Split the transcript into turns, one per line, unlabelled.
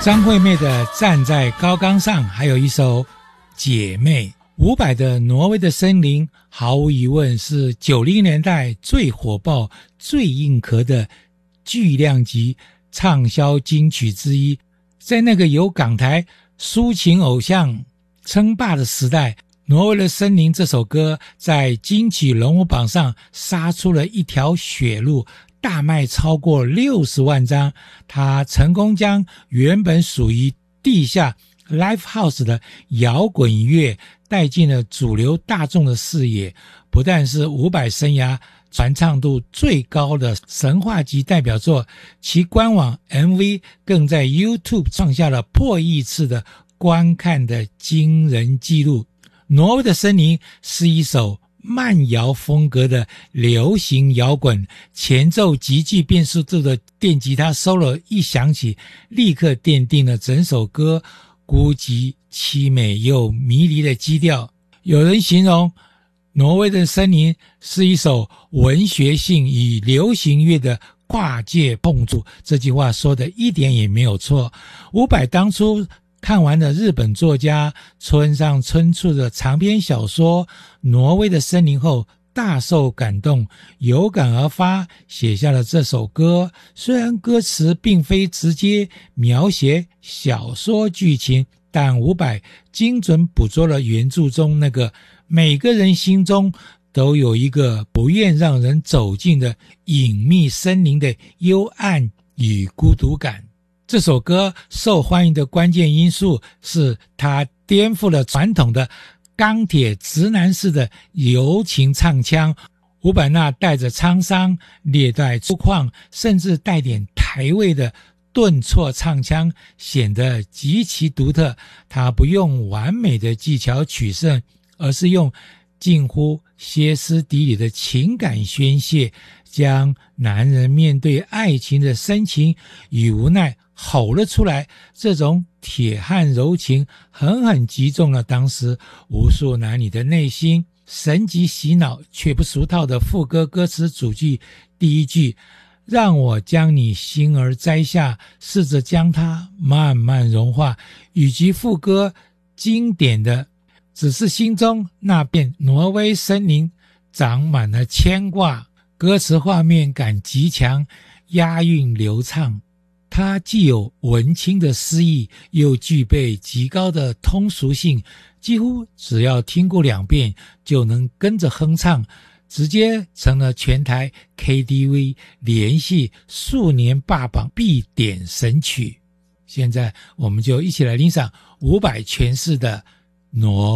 张惠妹的《站在高岗上》，还有一首《姐妹》。伍佰的《挪威的森林》毫无疑问是90年代最火爆、最硬壳的巨量级畅销金曲之一。在那个由港台抒情偶像称霸的时代，《挪威的森林》这首歌在金曲龙虎榜上杀出了一条血路，大卖超过60万张。它成功将原本属于地下 Live House 的摇滚乐带进了主流大众的视野，不但是伍佰生涯传唱度最高的神话级代表作，其官网 MV 更在 YouTube 创下了破亿次的观看的惊人纪录。挪威的森林是一首慢摇风格的流行摇滚，前奏极具辨识度的电吉他 solo 一响起，立刻奠定了整首歌孤寂、凄美又迷离的基调。有人形容挪威的森林是一首文学性与流行乐的跨界碰触，这句话说的一点也没有错。伍佰当初看完了日本作家村上春树的长篇小说《挪威的森林》后，大受感动，有感而发，写下了这首歌。虽然歌词并非直接描写小说剧情，但伍佰精准捕捉了原著中那个每个人心中都有一个不愿让人走进的隐秘森林的幽暗与孤独感。这首歌受欢迎的关键因素是它颠覆了传统的钢铁直男式的柔情唱腔，伍佰那带着沧桑、略带粗犷，甚至带点台味的顿挫唱腔显得极其独特。他不用完美的技巧取胜，而是用近乎歇斯底里的情感宣泄，将男人面对爱情的深情与无奈吼了出来。这种铁汉柔情狠狠击中了当时无数男女的内心。神级洗脑却不俗套的副歌歌词主句第一句，让我将你心儿摘下，试着将它慢慢融化，以及副歌经典的只是心中那片挪威森林长满了牵挂，歌词画面感极强，押韵流畅。它既有文青的诗意，又具备极高的通俗性，几乎只要听过2遍就能跟着哼唱，直接成了全台 KTV 连续数年霸榜必点神曲。现在我们就一起来欣赏伍佰诠释的《挪